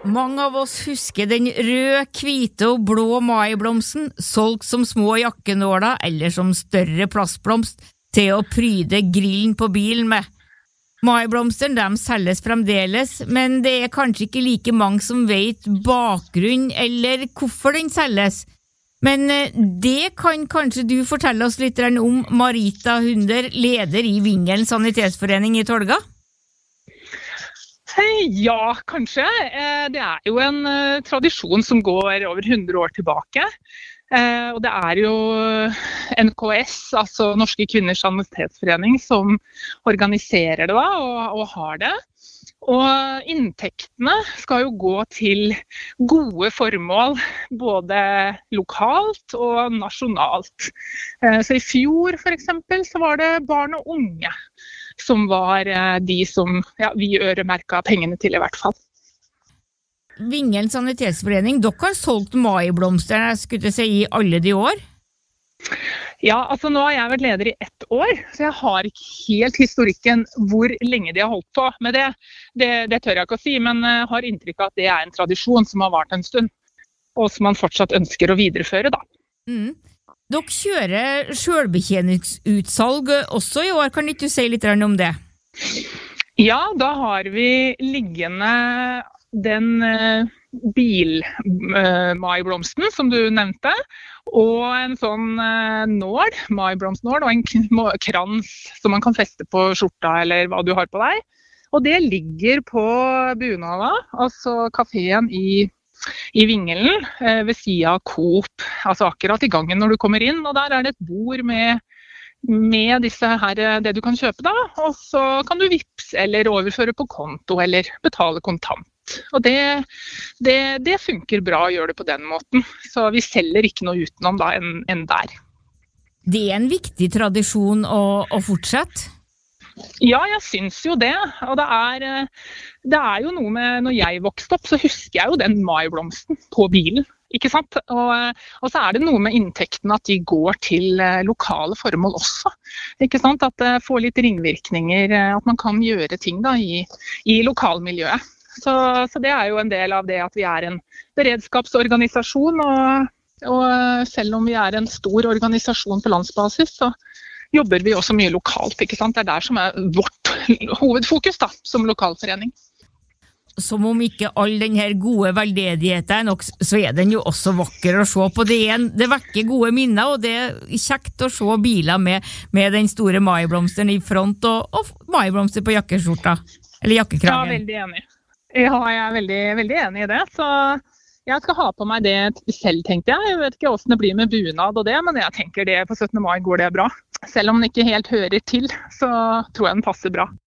Mange av oss husker den røde, hvite og blå maiblomsten, solgt som små jakkenåler eller som større plastblomst til å pryde grillen på bilen med. Maiblomstene de selges fremdeles, men det er kanskje ikke like mange som vet bakgrunn eller hvorfor den selges. Men det kan kanskje du fortelle oss litt om, Marita Hunder, leder i Vingelen sanitetsforening i Tolga? Ja, kanskje. Det er jo en tradisjon som går over 100 år tilbake. Og det er jo NKS, altså Norske Kvinners Sanitetsforening, som organiserer det da, og har det. Og inntektene skal jo gå til gode formål, både lokalt og nasjonalt. Så i fjor for eksempel så var det barn og unge som var de som vi øremerket pengene til i hvert fall. Vingelen sanitetsforening, dere har solgt maiblomster, jeg skulle si, i alle de år? Ja, altså nå har jeg vært leder i 1 år, så jeg har ikke helt historikken hvor lenge de har holdt på med det. Det tør jeg ikke å si, men jeg har inntrykk av at det er en tradisjon som har vart en stund, og som man fortsatt ønsker å videreføre da. Dere kjører selvbetjeningsutsalg også i år, kan ikke du si litt om det? Ja, da har vi liggende den bilmaiblomsten som du nevnte, og en sånn nål, maiblomstnål, og en krans som man kan feste på skjorta eller hva du har på deg. Og det ligger på Bunada, altså kaféen i Vingelen, ved siden av Coop, altså akkurat i gangen når du kommer inn, og der er det et bord med disse her, det du kan kjøpe da, og så kan du vippse eller overføre på konto eller betale kontant. Og det funker bra å gjøre det på den måten, så vi selger ikke noe utenom da enn der. Det er en viktig tradisjon å fortsette? Ja, jeg synes jo det, og det er jo noe med, når jeg vokste opp så husker jeg jo den maiblomsten på bilen. Ikke sant? Og så er det noe med inntekten at de går til lokale formål også. Ikke sant? At det får litt ringvirkninger, at man kan gjøre ting da i lokalmiljøet. Så det er jo en del av det at vi er en beredskapsorganisasjon, og selv om vi er en stor organisasjon på landsbasis, så jobber vi også mye lokalt. Ikke sant? Det er der som er vårt hovedfokus da, som lokalforening. Som om ikke all denne gode veldedigheten er nok, så er den jo også vakker å se på. Det vekker gode minner, og det er kjekt å se biler med den store maiblomsteren i front, og maiblomster på jakkeskjorta, eller jakkekragen. Ja, veldig enig. Ja, jeg er veldig, veldig enig i det, så jeg skal ha på meg det selv, tenkte jeg. Jeg vet ikke hvordan det blir med bunad og det, men jeg tenker det på 17. mai går det bra. Selv om den ikke helt hører til, så tror jeg den passer bra.